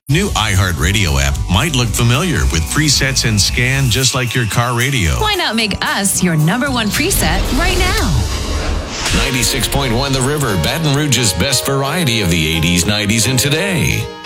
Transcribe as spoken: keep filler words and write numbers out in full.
New iHeartRadio app might look familiar with presets and scan just like your car radio. Why not make us your number one preset right now? ninety-six point one The River, Baton Rouge's best variety of the eighties, nineties, and today.